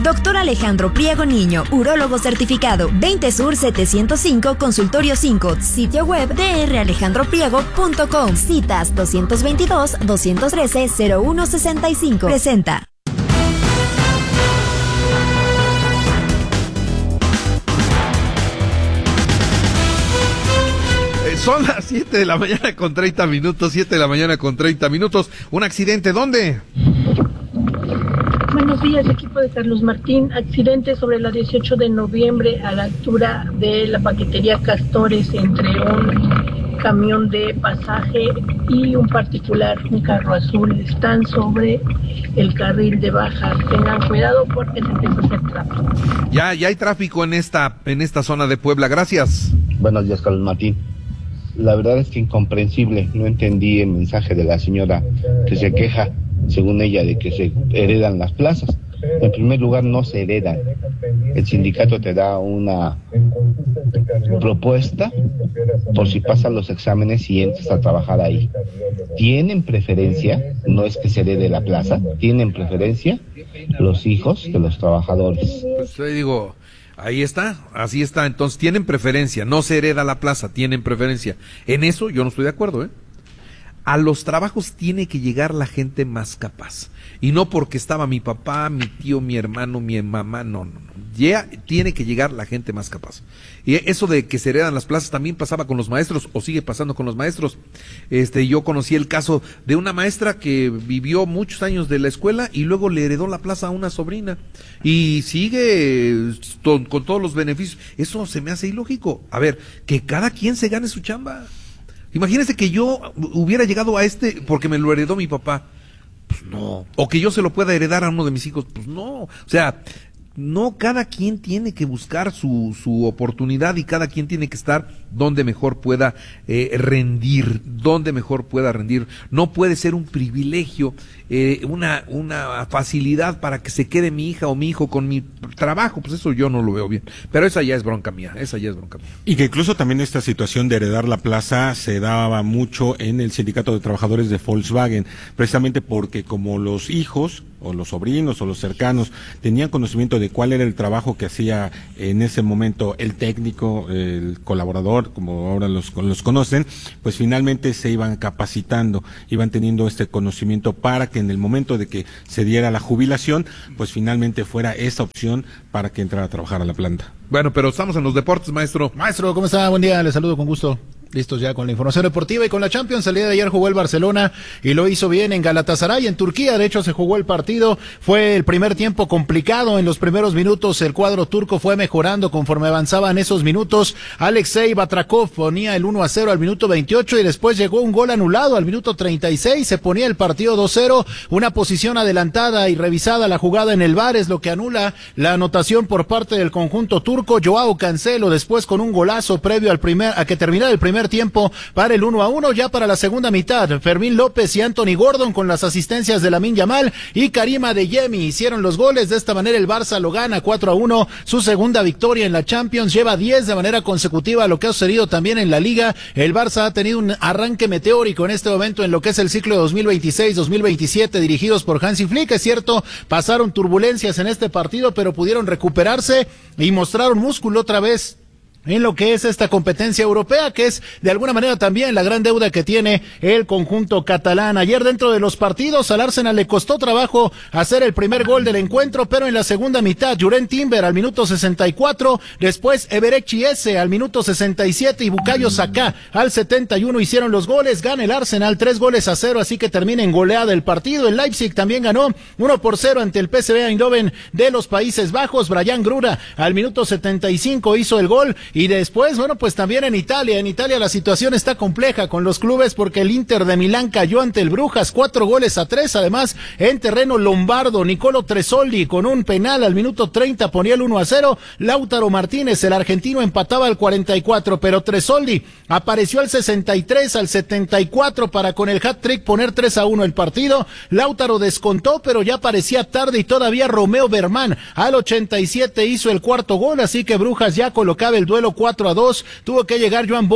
Doctor Alejandro Priego Niño, urólogo certificado, 20 Sur 705, Consultorio 5, sitio web dralejandropriego.com, citas 222-213-0165. Presenta. Son las 7 de la mañana con 30 minutos, 7 de la mañana con 30 minutos. ¿Un accidente dónde? Buenos días, equipo de Carlos Martín. Accidente sobre la 18 de noviembre a la altura de la paquetería Castores entre un camión de pasaje y un particular, un carro azul. Están sobre el carril de baja. Tengan cuidado porque se empieza a hacer tráfico. Ya hay tráfico en esta zona de Puebla. Gracias. Buenos días, Carlos Martín. La verdad es que incomprensible, no entendí el mensaje de la señora que se queja, según ella, de que se heredan las plazas. En primer lugar, no se heredan. El sindicato te da una propuesta por si pasan los exámenes y entras a trabajar ahí. Tienen preferencia, no es que se herede la plaza, tienen preferencia los hijos de los trabajadores. Pues digo... Ahí está, así está. Entonces tienen preferencia, no se hereda la plaza, tienen preferencia. En eso yo no estoy de acuerdo, A los trabajos tiene que llegar la gente más capaz. Y no porque estaba mi papá, mi tío, mi hermano, mi mamá, no. Ya tiene que llegar la gente más capaz. Y eso de que se heredan las plazas también pasaba con los maestros, o sigue pasando con los maestros. Yo conocí el caso de una maestra que vivió muchos años de la escuela y luego le heredó la plaza a una sobrina. Y sigue con todos los beneficios. Eso se me hace ilógico. A ver, que cada quien se gane su chamba. Imagínese que yo hubiera llegado a porque me lo heredó mi papá. Pues no. O que yo se lo pueda heredar a uno de mis hijos. Pues no. O sea, no, cada quien tiene que buscar su oportunidad y cada quien tiene que estar donde mejor pueda rendir, No puede ser un privilegio, una facilidad para que se quede mi hija o mi hijo con mi trabajo. Pues eso yo no lo veo bien. Pero esa ya es bronca mía. Y que incluso también esta situación de heredar la plaza se daba mucho en el sindicato de trabajadores de Volkswagen, precisamente porque como los hijos o los sobrinos o los cercanos tenían conocimiento de cuál era el trabajo que hacía en ese momento el técnico, el colaborador, como ahora los conocen, pues finalmente se iban capacitando, iban teniendo este conocimiento para que en el momento de que se diera la jubilación, pues finalmente fuera esa opción para que entrara a trabajar a la planta. Bueno, pero estamos en los deportes, maestro. Maestro, ¿cómo está? Buen día, le saludo con gusto. Listos ya con la información deportiva y con la Champions. El día de ayer jugó el Barcelona y lo hizo bien en Galatasaray, en Turquía. De hecho, se jugó el partido. Fue el primer tiempo complicado. En los primeros minutos, el cuadro turco fue mejorando conforme avanzaban esos minutos. Alexei Batrakov ponía el 1-0 al minuto 28 y después llegó un gol anulado al minuto 36. Se ponía el partido 2-0. Una posición adelantada y revisada la jugada en el VAR es lo que anula la anotación por parte del conjunto turco. Joao Cancelo después con un golazo previo a que terminara el primer tiempo para el 1-1. Ya para la segunda mitad, Fermín López y Anthony Gordon con las asistencias de Lamine Yamal y Karim Adeyemi hicieron los goles. De esta manera el Barça lo gana 4-1, su segunda victoria en la Champions, lleva 10 de manera consecutiva, lo que ha sucedido también en la Liga. El Barça ha tenido un arranque meteórico en este momento en lo que es el ciclo 2026-2027 dirigidos por Hansi Flick. Es cierto, pasaron turbulencias en este partido, pero pudieron recuperarse y mostraron músculo otra vez en lo que es esta competencia europea, que es de alguna manera también la gran deuda que tiene el conjunto catalán. Ayer dentro de los partidos al Arsenal le costó trabajo hacer el primer gol del encuentro, pero en la segunda mitad Jurén Timber al minuto 64, después Eberechi Eze al minuto 67 y Bukayo Saka al 71 hicieron los goles. Gana el Arsenal 3-0, así que termina en goleada el partido. El Leipzig también ganó 1-0 ante el PSV Eindhoven de los Países Bajos. Brian Grura al minuto 75 hizo el gol. Y después, bueno, pues también en Italia la situación está compleja con los clubes porque el Inter de Milán cayó ante el Brujas 4-3, además en terreno lombardo. Nicolo Tresoldi con un penal al minuto 30 ponía el 1-0, Lautaro Martínez, el argentino, empataba al 44, pero Tresoldi apareció al 63, al 74 para con el hat-trick poner 3-1 el partido. Lautaro descontó, pero ya parecía tarde y todavía Romeo Bermán al 87 hizo el cuarto gol, así que Brujas ya colocaba el duelo duelo 4-2, tuvo que llegar Joan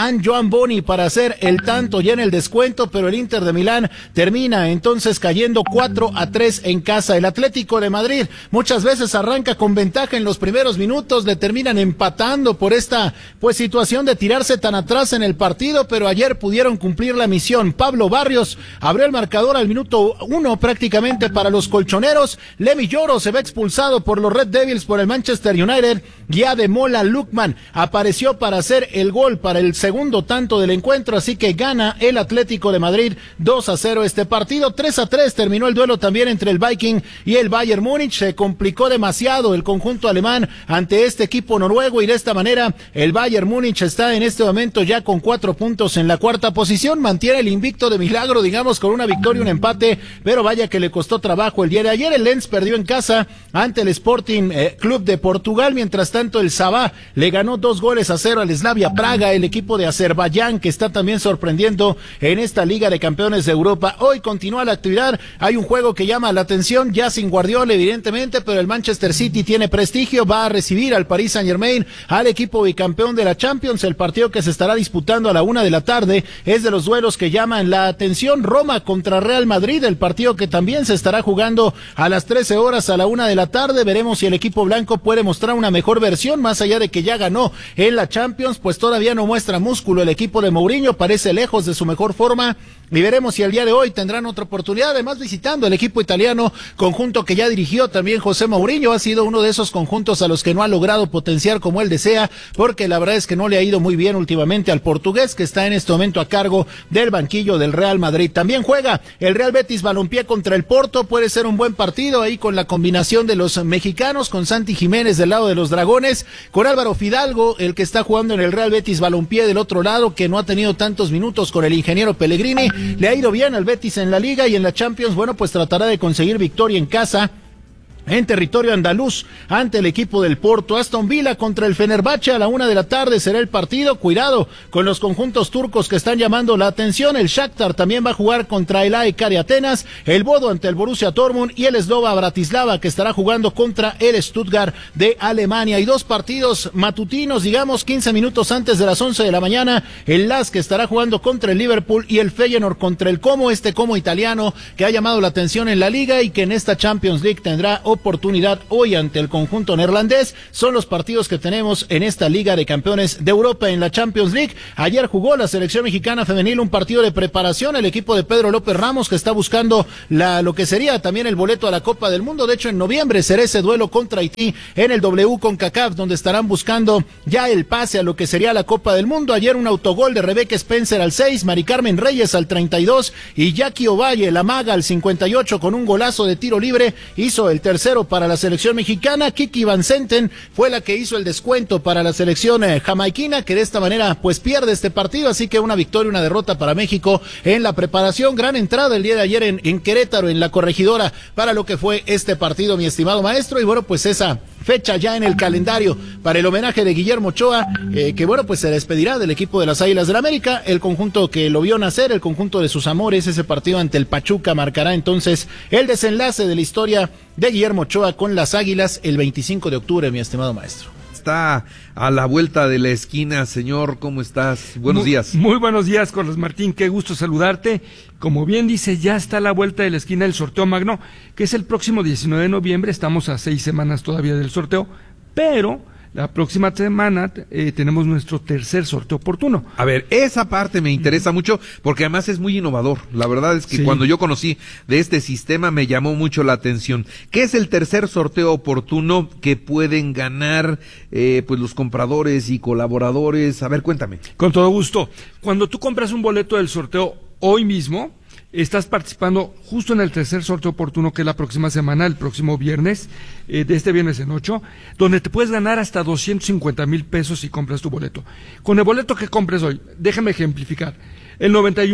Boni para hacer el tanto ya en el descuento, pero el Inter de Milán termina entonces cayendo 4-3 en casa. El Atlético de Madrid muchas veces arranca con ventaja en los primeros minutos, le terminan empatando por esta situación de tirarse tan atrás en el partido, pero ayer pudieron cumplir la misión. Pablo Barrios abrió el marcador al minuto 1 prácticamente para los colchoneros. Lemmy Yoro se ve expulsado por los Red Devils por el Manchester United. Ya de Mola Lukman apareció para hacer el gol para el segundo tanto del encuentro, así que gana el Atlético de Madrid 2-0 este partido. 3-3 terminó el duelo también entre el Viking y el Bayern Múnich. Se complicó demasiado el conjunto alemán ante este equipo noruego y de esta manera el Bayern Múnich está en este momento ya con 4 puntos en la cuarta posición, mantiene el invicto de milagro, digamos, con una victoria y un empate, pero vaya que le costó trabajo el día de ayer. El Lens perdió en casa ante el Sporting Club de Portugal, mientras tanto el Sabah le ganó 2-0 al Slavia Praga, el equipo de Azerbaiyán que está también sorprendiendo en esta Liga de Campeones de Europa. Hoy continúa la actividad, hay un juego que llama la atención, ya sin Guardiola evidentemente, pero el Manchester City tiene prestigio, va a recibir al Paris Saint-Germain, al equipo bicampeón de la Champions. El partido que se estará disputando a la 1:00 p.m. es de los duelos que llaman la atención. Roma contra Real Madrid, el partido que también se estará jugando a las 13 horas a la 1:00 p.m. Veremos si el equipo blanco puede mostrar una mejor versión, más allá de que ya ganó en la Champions, pues todavía no muestra músculo el equipo de Mourinho, parece lejos de su mejor forma. Y veremos si el día de hoy tendrán otra oportunidad, además visitando el equipo italiano, conjunto que ya dirigió también José Mourinho. Ha sido uno de esos conjuntos a los que no ha logrado potenciar como él desea, porque la verdad es que no le ha ido muy bien últimamente al portugués, que está en este momento a cargo del banquillo del Real Madrid. También juega el Real Betis Balompié contra el Porto, puede ser un buen partido ahí con la combinación de los mexicanos, con Santi Jiménez del lado de los Dragones, con Álvaro Fidalgo, el que está jugando en el Real Betis Balompié del otro lado, que no ha tenido tantos minutos con el ingeniero Pellegrini. Le ha ido bien al Betis en la Liga y en la Champions, bueno, pues tratará de conseguir victoria en casa en territorio andaluz ante el equipo del Porto. Aston Villa contra el Fenerbahce a la 1:00 p.m. será el partido. Cuidado con los conjuntos turcos que están llamando la atención. El Shakhtar también va a jugar contra el AEK de Atenas, el Bodo ante el Borussia Dortmund y el Slovan Bratislava que estará jugando contra el Stuttgart de Alemania. Y dos partidos matutinos, digamos 15 minutos antes de las 11 de la mañana, el LASK que estará jugando contra el Liverpool y el Feyenoord contra el Como, este Como italiano que ha llamado la atención en la Liga y que en esta Champions League tendrá oportunidad hoy ante el conjunto neerlandés. Son los partidos que tenemos en esta Liga de Campeones de Europa. En la Champions League, ayer jugó la selección mexicana femenil un partido de preparación, el equipo de Pedro López Ramos, que está buscando lo que sería también el boleto a la Copa del Mundo. De hecho, en noviembre será ese duelo contra Haití en el CONCACAF, donde estarán buscando ya el pase a lo que sería la Copa del Mundo. Ayer un autogol de Rebeca Spencer al 6, Mari Carmen Reyes al 32 y Jackie Ovalle, la maga, al 58 con un golazo de tiro libre, hizo el tercero para la selección mexicana. Kiki Van Senten fue la que hizo el descuento para la selección jamaiquina, que de esta manera pues pierde este partido, así que una victoria, una derrota para México en la preparación. Gran entrada el día de ayer en Querétaro, en la Corregidora, para lo que fue este partido, mi estimado maestro. Y bueno, pues esa fecha ya en el calendario para el homenaje de Guillermo Ochoa, que bueno, pues se despedirá del equipo de las Águilas del América, el conjunto que lo vio nacer, el conjunto de sus amores. Ese partido ante el Pachuca marcará entonces el desenlace de la historia de Guillermo Ochoa con las Águilas el 25 de octubre, mi estimado maestro. Está a la vuelta de la esquina, señor, ¿cómo estás? Buenos días. Muy buenos días, Carlos Martín, qué gusto saludarte. Como bien dice, ya está a la vuelta de la esquina el sorteo magno, que es el próximo 19 de noviembre, estamos a 6 semanas todavía del sorteo, pero la próxima semana tenemos nuestro tercer sorteo oportuno. A ver, esa parte me interesa mucho porque además es muy innovador. La verdad es que sí, cuando yo conocí de este sistema me llamó mucho la atención. ¿Qué es el tercer sorteo oportuno que pueden ganar pues los compradores y colaboradores? A ver, cuéntame. Con todo gusto. Cuando tú compras un boleto del sorteo hoy mismo, estás participando justo en el tercer sorteo oportuno, que es la próxima semana, el próximo viernes, de este viernes en 8, donde te puedes ganar hasta 250,000 pesos si compras tu boleto. Con el boleto que compres hoy, déjame ejemplificar, el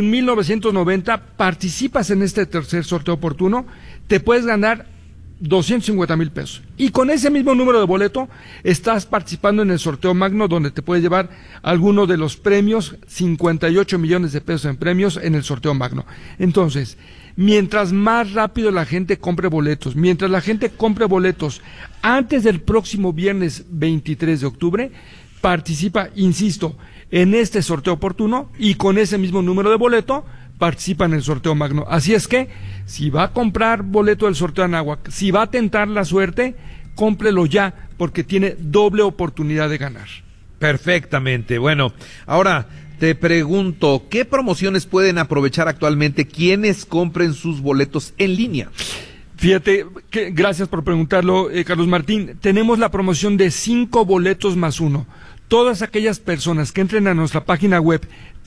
91,990, participas en este tercer sorteo oportuno, te puedes ganar 250,000 pesos. Y con ese mismo número de boleto estás participando en el sorteo magno, donde te puedes llevar alguno de los premios, 58 millones de pesos en premios en el sorteo magno. Entonces, mientras más rápido la gente compre boletos, antes del próximo viernes 23 de octubre, participa, insisto, en este sorteo oportuno y con ese mismo número de boleto participa en el sorteo magno. Así es que, si va a comprar boleto del sorteo Anáhuac, si va a tentar la suerte, cómprelo ya, porque tiene doble oportunidad de ganar. Perfectamente. Bueno, ahora te pregunto, ¿qué promociones pueden aprovechar actualmente quienes compren sus boletos en línea? Fíjate, gracias por preguntarlo, Carlos Martín. Tenemos la promoción de 5 boletos más 1. Todas aquellas personas que entren a nuestra página web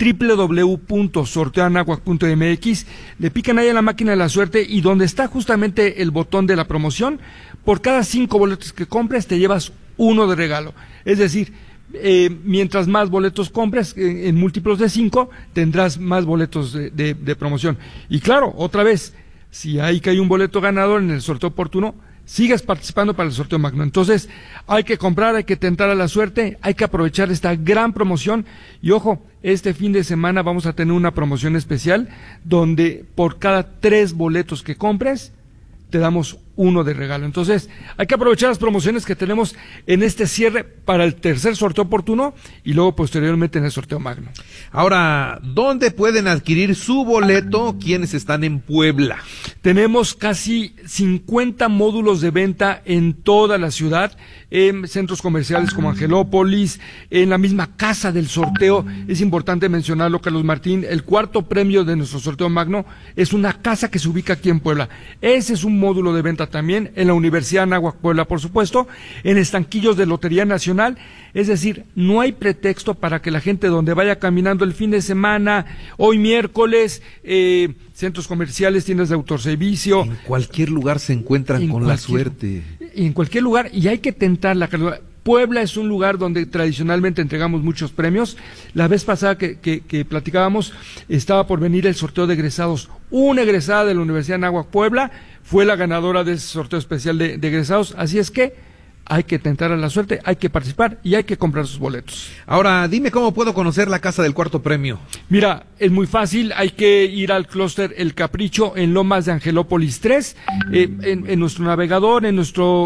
www.sorteoanahuac.mx, le pican ahí a la máquina de la suerte y donde está justamente el botón de la promoción, por cada 5 boletos que compres te llevas 1 de regalo. Es decir, mientras más boletos compres, en múltiplos de 5, tendrás más boletos de promoción. Y claro, otra vez, si hay un boleto ganador en el sorteo oportuno, sigues participando para el sorteo magno. Entonces, hay que comprar, hay que tentar a la suerte, hay que aprovechar esta gran promoción. Y ojo, este fin de semana vamos a tener una promoción especial donde por cada 3 boletos que compres, te damos 1 de regalo. Entonces, hay que aprovechar las promociones que tenemos en este cierre para el tercer sorteo oportuno y luego posteriormente en el sorteo magno. Ahora, ¿dónde pueden adquirir su boleto quienes están en Puebla? Tenemos casi 50 módulos de venta en toda la ciudad, en centros comerciales como Angelópolis, en la misma casa del sorteo. Es importante mencionarlo, Carlos Martín, el cuarto premio de nuestro sorteo magno es una casa que se ubica aquí en Puebla. Ese es un módulo de venta también en la Universidad Anáhuac Puebla, por supuesto, en estanquillos de Lotería Nacional. Es decir, no hay pretexto para que la gente donde vaya caminando el fin de semana, hoy miércoles, centros comerciales, tiendas de autoservicio. En cualquier lugar se encuentran con la suerte. En cualquier lugar, y hay que tentarla. Puebla es un lugar donde tradicionalmente entregamos muchos premios. La vez pasada que platicábamos, estaba por venir el sorteo de egresados. Una egresada de la Universidad Anáhuac Puebla fue la ganadora de ese sorteo especial de egresados. Así es que hay que tentar a la suerte, hay que participar y hay que comprar sus boletos. Ahora, dime cómo puedo conocer la casa del cuarto premio. Mira, es muy fácil, hay que ir al clúster El Capricho en Lomas de Angelópolis 3, en nuestro navegador, en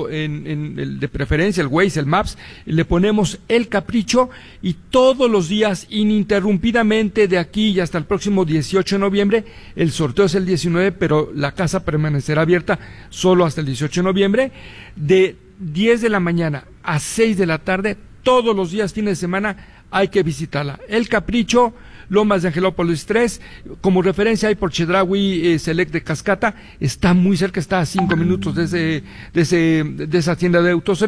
el de preferencia, el Waze, el Maps, le ponemos El Capricho y todos los días, ininterrumpidamente, de aquí y hasta el próximo 18 de noviembre, el sorteo es el 19, pero la casa permanecerá abierta solo hasta el 18 de noviembre, de 10 de la mañana a 6 de la tarde, todos los días, fines de semana, hay que visitarla. El Capricho, Lomas de Angelópolis 3, como referencia hay por Chedraui Select de Cascata, está muy cerca, está a 5 minutos de esa tienda de autoservicio.